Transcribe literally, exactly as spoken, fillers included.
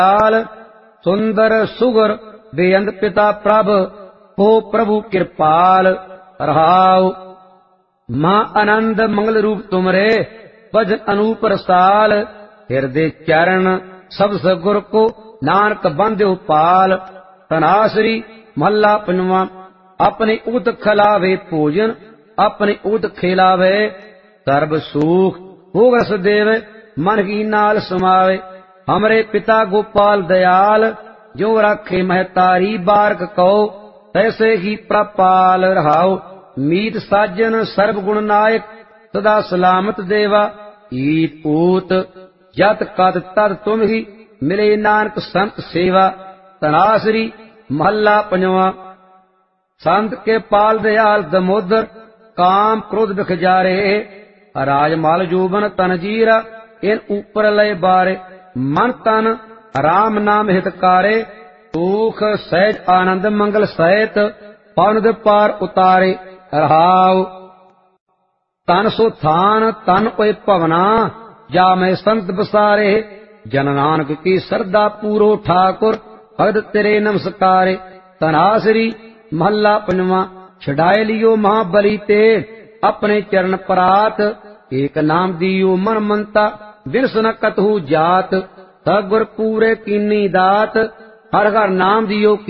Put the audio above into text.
दयाल सुंदर सुगर बेअंत पिता प्रभ हो प्रभु कृपाल रहाओ। मां आनंद मंगल रूप तुमरे भजन अनूप रसाल। हृदय चरण सब सगुर को नानक बंध्यो पाल। तनासरी महला पंजवा। अपने उद खिलावे भोजन अपने उद खिलावे। सर्ब सुख भोग रस देवे मन की नाल समावे। हमरे पिता गोपाल दयाल जो राखे महतारी बारक कहो तैसे ही प्रपाल रहाओ। मीत साजन सर्व गुण नायक सदा सलामत देवा। ईत ऊत जत कद तद तुम ही मिले नानक संत सेवा। तनासरी महला पंजवा। संत के पाल दयाल दमोदर काम क्रोध बिख जारे। राजमाल जोबन तन जीरा इन ऊपर लय बारे। मन तन राम नाम हितकारे सुख सहज आनंद मंगल सहित पौनद पार उतारे रहाओ। तन सो थान तन ओए भवना जा मैं संत बसारे। जन नानक की सरदा पूरो ठाकुर भगत तेरे नमस्कारे। तनासरी महला पंजवा। छड़ाए लियो महाबली ते अपने चरण परात। एक नाम दियो मन मनता बिनस न कतहु जात। सगुर पूरे कीनी दात हर हर नाम दियो